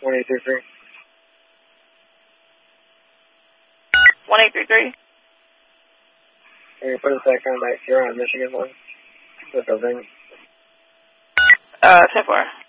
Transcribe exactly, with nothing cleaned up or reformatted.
one eight three three. one eight three three. Can you put us back on back here on Michigan one? The building. Uh, ten four.